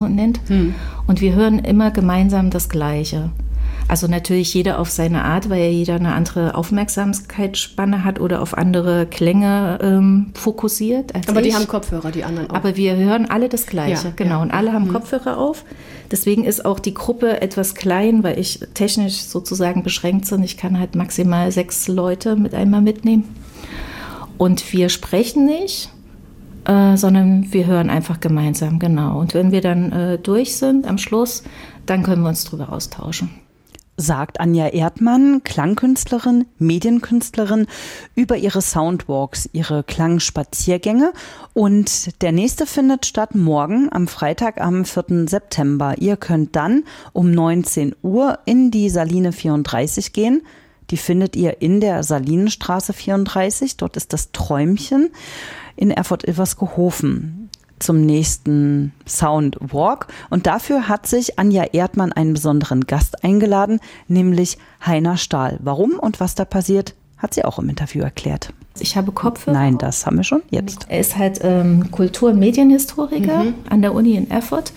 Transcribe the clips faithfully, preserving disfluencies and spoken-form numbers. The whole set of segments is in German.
Korrespondent. Hm. Und wir hören immer gemeinsam das Gleiche. Also natürlich jeder auf seine Art, weil ja jeder eine andere Aufmerksamkeitsspanne hat oder auf andere Klänge ähm, fokussiert als Aber ich. die haben Kopfhörer, die anderen auch. Aber wir hören alle das Gleiche, ja, genau. Ja. Und alle haben mhm. Kopfhörer auf. Deswegen ist auch die Gruppe etwas klein, weil ich technisch sozusagen beschränkt bin. Ich kann halt maximal sechs Leute mit einmal mitnehmen. Und wir sprechen nicht, äh, sondern wir hören einfach gemeinsam, genau. Und wenn wir dann äh, durch sind am Schluss, dann können wir uns drüber austauschen. Sagt Anja Erdmann, Klangkünstlerin, Medienkünstlerin, über ihre Soundwalks, ihre Klangspaziergänge. Und der nächste findet statt morgen am Freitag, am vierten September. Ihr könnt dann um neunzehn Uhr in die Saline vierunddreißig gehen. Die findet ihr in der Salinenstraße vierunddreißig. Dort ist das Träumchen in Erfurt-Ilversgehofen zum nächsten Soundwalk. Und dafür hat sich Anja Erdmann einen besonderen Gast eingeladen, nämlich Heiner Stahl. Warum und was da passiert, hat sie auch im Interview erklärt. Ich habe Kopfhörer. Nein, das haben wir schon jetzt. Er ist halt ähm, Kultur- und Medienhistoriker mhm. an der Uni in Erfurt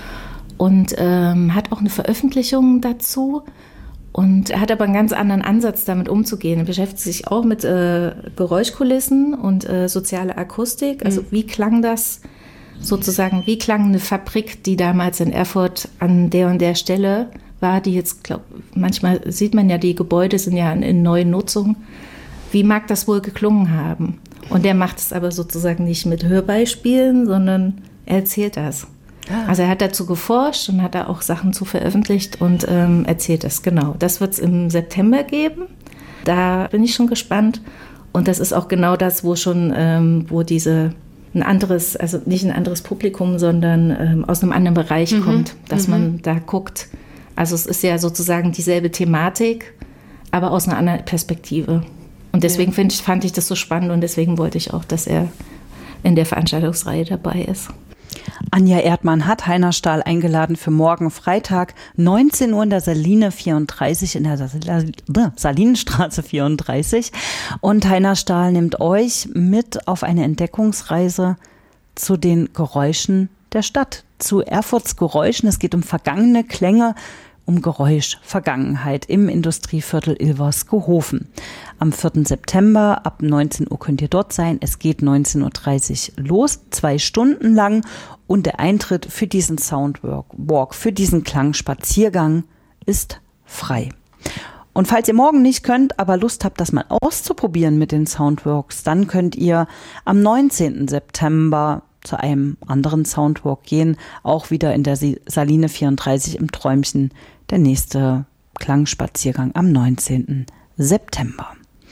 und ähm, hat auch eine Veröffentlichung dazu. Und er hat aber einen ganz anderen Ansatz, damit umzugehen. Er beschäftigt sich auch mit äh, Geräuschkulissen und äh, soziale Akustik. Also mhm. wie klang das sozusagen, wie klang eine Fabrik, die damals in Erfurt an der und der Stelle war, die jetzt, glaube manchmal sieht man ja, die Gebäude sind ja in, in neuen Nutzung. Wie mag das wohl geklungen haben? Und der macht es aber sozusagen nicht mit Hörbeispielen, sondern er erzählt das. Ah. Also er hat dazu geforscht und hat da auch Sachen zu veröffentlicht und ähm, erzählt das, genau. Das wird es im September geben. Da bin ich schon gespannt. Und das ist auch genau das, wo schon, ähm, wo diese ein anderes, also nicht ein anderes Publikum, sondern ähm, aus einem anderen Bereich mhm. kommt, dass mhm. man da guckt. Also es ist ja sozusagen dieselbe Thematik, aber aus einer anderen Perspektive. Und deswegen ja. find ich, fand ich das so spannend und deswegen wollte ich auch, dass er in der Veranstaltungsreihe dabei ist. Anja Erdmann hat Heiner Stahl eingeladen für morgen Freitag, neunzehn Uhr in der Saline vierunddreißig, in der Salinenstraße vierunddreißig. Und Heiner Stahl nimmt euch mit auf eine Entdeckungsreise zu den Geräuschen der Stadt, zu Erfurts Geräuschen. Es geht um vergangene Klänge, um Geräusch, Vergangenheit im Industrieviertel Ilversgehofen. Am vierten September ab neunzehn Uhr könnt ihr dort sein. Es geht neunzehn Uhr dreißig los, zwei Stunden lang. Und der Eintritt für diesen Soundwalk, für diesen Klangspaziergang ist frei. Und falls ihr morgen nicht könnt, aber Lust habt, das mal auszuprobieren mit den Soundwalks, dann könnt ihr am neunzehnten September zu einem anderen Soundwalk gehen, auch wieder in der Saline vierunddreißig im Träumchen. Der nächste Klangspaziergang am neunzehnten September.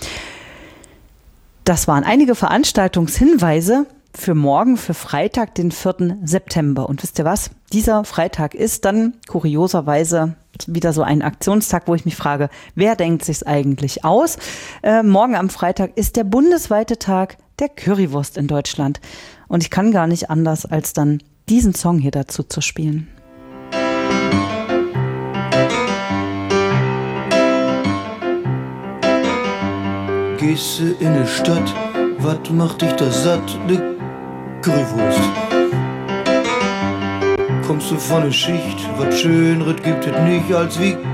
Das waren einige Veranstaltungshinweise für morgen, für Freitag, den vierten September. Und wisst ihr was? Dieser Freitag ist dann kurioserweise wieder so ein Aktionstag, wo ich mich frage, wer denkt sich's eigentlich aus? Äh, morgen am Freitag ist der bundesweite Tag der Currywurst in Deutschland. Und ich kann gar nicht anders, als dann diesen Song hier dazu zu spielen. Gehst du in die Stadt, wat macht dich da satt? Ne Currywurst. Kommst du von der Schicht, wat Schöneres gibt es nicht als wie